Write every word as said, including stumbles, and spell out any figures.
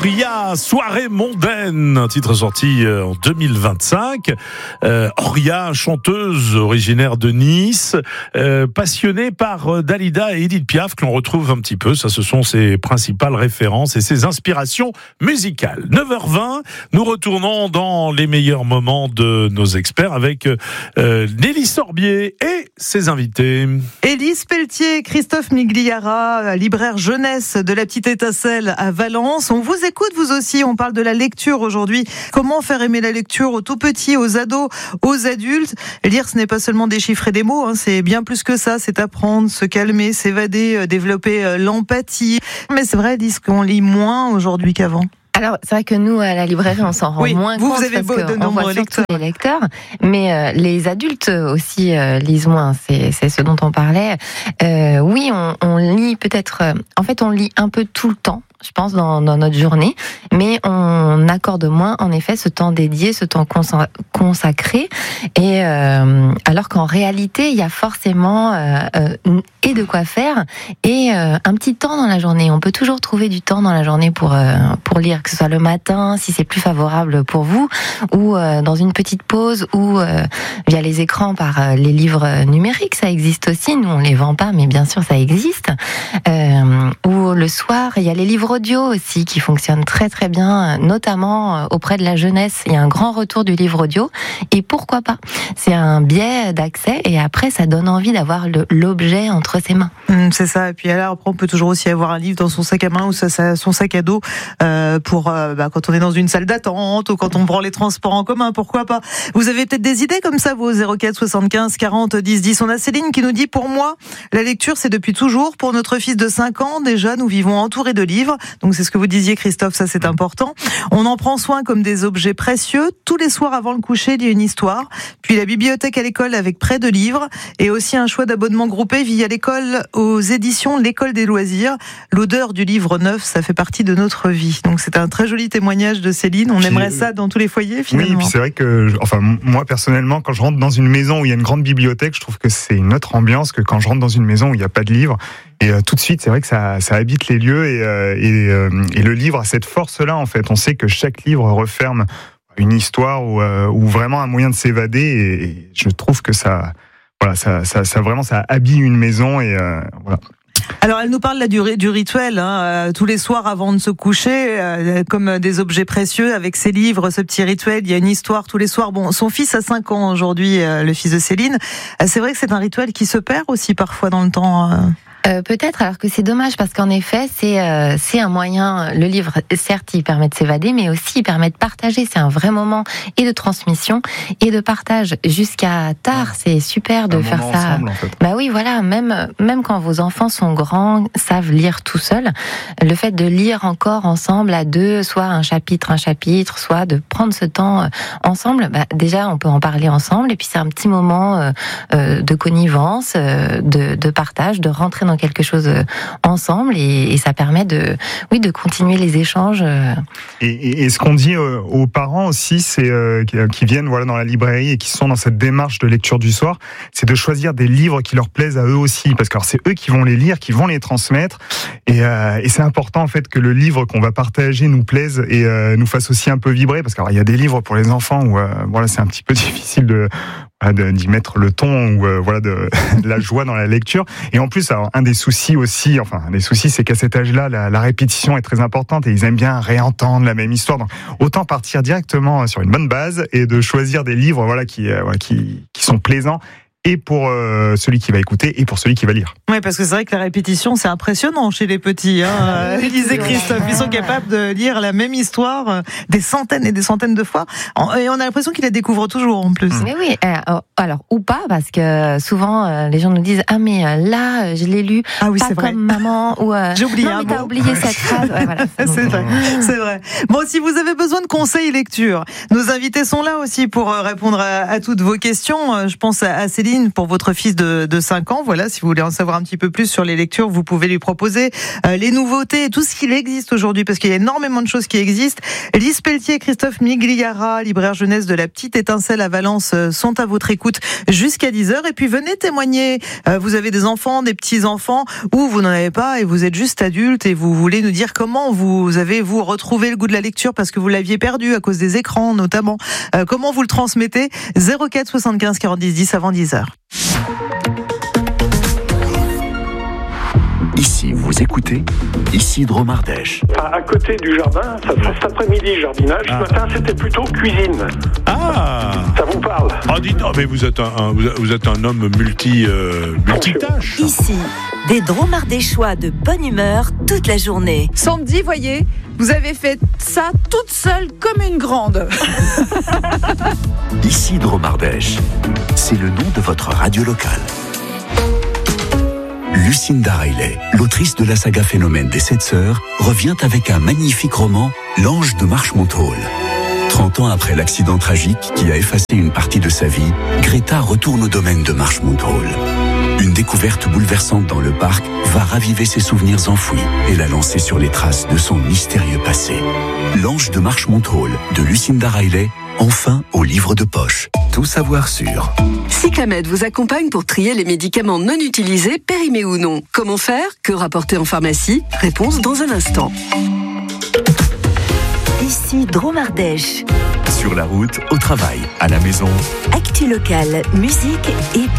Auria, soirée mondaine, un titre sorti en deux mille vingt-cinq. Euh, Auria, chanteuse originaire de Nice, euh, passionnée par Dalida et Edith Piaf, que l'on retrouve un petit peu. Ça, ce sont ses principales références et ses inspirations musicales. neuf heures vingt, nous retournons dans les meilleurs moments de nos experts avec euh, Nelly Sorbier et ses invités. Élise Pelletier, Christophe Migliara, libraire jeunesse de la Petite Étincelle à Valence. On vous écoute, vous aussi. On parle de la lecture aujourd'hui. Comment faire aimer la lecture aux tout petits, aux ados, aux adultes. Lire, ce n'est pas seulement déchiffrer des mots, hein, c'est bien plus que ça. C'est apprendre, se calmer, s'évader, développer l'empathie. Mais c'est vrai, Élise, qu'on lit moins aujourd'hui qu'avant. Alors, c'est vrai que nous, à la librairie, on s'en rend oui, moins vous, compte vous avez parce de nombreux lecteurs. les lecteurs, mais euh, les adultes aussi euh, lisent moins. C'est, c'est ce dont on parlait. Euh, oui, on, on lit peut-être. Euh, en fait, on lit un peu tout le temps, je pense, dans, dans notre journée, mais on accorde moins, en effet, ce temps dédié, ce temps consacré. Et euh, alors qu'en réalité, il y a forcément euh, euh, et de quoi faire et euh, un petit temps dans la journée. On peut toujours trouver du temps dans la journée pour euh, pour lire, que ce soit le matin, si c'est plus favorable pour vous, ou euh, dans une petite pause, ou euh, via les écrans par euh, les livres numériques. Ça existe aussi. Nous, on les vend pas, mais bien sûr, ça existe. Euh, ou le soir, il y a les livres audio aussi qui fonctionnent très très bien, notamment auprès de la jeunesse. Il y a un grand retour du livre audio. Et pourquoi pas ? C'est un biais d'accès et après, ça donne envie d'avoir le, l'objet entre ses mains. Mmh, c'est ça. Et puis alors, après, on peut toujours aussi avoir un livre dans son sac à main ou son sac à dos euh, pour euh, bah, quand on est dans une salle d'attente ou quand on prend les transports en commun. Pourquoi pas ? Vous avez peut-être des idées comme ça, vous, zéro quatre soixante-quinze quarante dix dix. On a Céline qui nous dit, pour moi, la lecture, c'est depuis toujours. Pour notre fils de cinq ans, déjà, nous vivons entourés de livres. Donc c'est ce que vous disiez, Christophe, ça c'est important. On en prend soin comme des objets précieux. Tous les soirs avant le coucher, il y a une histoire. Puis la bibliothèque à l'école avec près de livres et aussi un choix d'abonnement groupé via l'école aux éditions L'école des loisirs. L'odeur du livre neuf, ça fait partie de notre vie. Donc c'est un très joli témoignage de Céline. On puis, aimerait ça dans tous les foyers finalement. Oui, puis c'est vrai que, enfin moi personnellement, quand je rentre dans une maison où il y a une grande bibliothèque, je trouve que c'est une autre ambiance que quand je rentre dans une maison où il n'y a pas de livres. Et euh, tout de suite, c'est vrai que ça, ça habite les lieux et, euh, et, euh, et le livre a cette force-là en fait. On sait que chaque livre referme une histoire ou, euh, ou vraiment un moyen de s'évader. Et, et je trouve que ça, voilà, ça, ça, ça vraiment, ça habille une maison et euh, voilà. Alors, elle nous parle là du, du rituel, hein, euh, tous les soirs avant de se coucher, euh, comme des objets précieux avec ses livres, ce petit rituel. Il y a une histoire tous les soirs. Bon, son fils a cinq ans aujourd'hui, euh, le fils de Céline. Euh, c'est vrai que c'est un rituel qui se perd aussi parfois dans le temps. Euh... Euh, peut-être, alors que c'est dommage parce qu'en effet, c'est euh, c'est un moyen. Le livre, certes, il permet de s'évader, mais aussi il permet de partager. C'est un vrai moment et de transmission et de partage jusqu'à tard. C'est super de un faire ça. Ensemble, en fait. Bah oui, voilà. Même même quand vos enfants sont grands, savent lire tout seuls. Le fait de lire encore ensemble à deux, soit un chapitre, un chapitre, soit de prendre ce temps ensemble. Bah déjà, on peut en parler ensemble et puis c'est un petit moment euh, euh, de connivence, euh, de de partage, de rentrer dans quelque chose ensemble et, et ça permet de, oui, de continuer les échanges. Et, et, et ce qu'on dit euh, aux parents aussi, c'est euh, qui, qui viennent voilà dans la librairie et qui sont dans cette démarche de lecture du soir, c'est de choisir des livres qui leur plaisent à eux aussi, parce que alors, c'est eux qui vont les lire, qui vont les transmettre, et, euh, et c'est important en fait que le livre qu'on va partager nous plaise et euh, nous fasse aussi un peu vibrer, parce qu'il y a des livres pour les enfants où euh, voilà c'est un petit peu difficile de d'y mettre le ton ou euh, voilà de, de la joie dans la lecture. Et en plus, alors, un des soucis aussi, enfin un des soucis, c'est qu'à cet âge-là, la, la répétition est très importante et ils aiment bien réentendre la même histoire. Donc, autant partir directement sur une bonne base et de choisir des livres voilà qui euh, voilà, qui qui sont plaisants. Et pour euh, celui qui va écouter et pour celui qui va lire. Oui, parce que c'est vrai que la répétition, c'est impressionnant chez les petits. Hein. Élise et Christophe, ils sont capables de lire la même histoire euh, des centaines et des centaines de fois. Et on a l'impression qu'ils la découvrent toujours en plus. Mais oui, alors, alors ou pas, parce que souvent euh, les gens nous disent ah mais euh, là je l'ai lu ah oui, pas c'est comme vrai. maman ou euh, j'ai oublié non un mais t'as mot. oublié cette phrase. Ouais, voilà. c'est vrai, c'est vrai. Bon, si vous avez besoin de conseils lecture, nos invités sont là aussi pour répondre à, à toutes vos questions. Je pense à, à Céline Adeline pour votre fils de, de cinq ans. Voilà, si vous voulez en savoir un petit peu plus sur les lectures, vous pouvez lui proposer euh, les nouveautés et tout ce qu'il existe aujourd'hui, parce qu'il y a énormément de choses qui existent. Lise Pelletier et Christophe Migliara, libraire jeunesse de la Petite Étincelle à Valence, sont à votre écoute jusqu'à dix heures. Et puis venez témoigner. Euh, vous avez des enfants, des petits-enfants, ou vous n'en avez pas et vous êtes juste adulte et vous voulez nous dire comment vous avez vous retrouvé le goût de la lecture parce que vous l'aviez perdu à cause des écrans notamment. Euh, comment vous le transmettez? zéro quatre soixante-quinze quarante-dix dix avant dix heures. Ici, vous écoutez Isidro Mardèche. À, à côté du jardin, ça serait cet après-midi jardinage. Ce Ah. matin, c'était plutôt cuisine. Ah Ça vous parle? Oh, dites non, mais vous êtes un, un- vous êtes un homme multi, euh, multitâche. Ici, des dromardéchois de bonne humeur toute la journée. Sandy, voyez, vous avez fait ça toute seule comme une grande. Isidro Mardèche, c'est le nom de votre radio locale. Lucinda Riley, l'autrice de la saga Phénomène des Sept Sœurs, revient avec un magnifique roman, L'Ange de Marshmont-Hall. trente ans après l'accident tragique qui a effacé une partie de sa vie, Greta retourne au domaine de Marshmont-Hall. Une découverte bouleversante dans le parc va raviver ses souvenirs enfouis et la lancer sur les traces de son mystérieux passé. L'Ange de Marshmont-Hall de Lucinda Riley, enfin au livre de poche. Tout savoir sur Cyclamed vous accompagne pour trier les médicaments non utilisés, périmés ou non. Comment faire? Que rapporter en pharmacie? Réponse dans un instant. Ici, Dromardèche. sur la route, au travail, à la maison. Actu locale, musique et